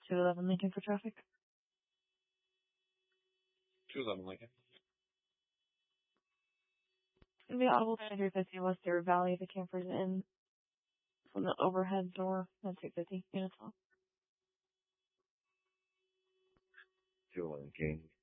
211 Lincoln for traffic. 211 Lincoln. The audible 350 West Deer Valley, the camper's in from the overhead door, that's 250 units off. 211 King.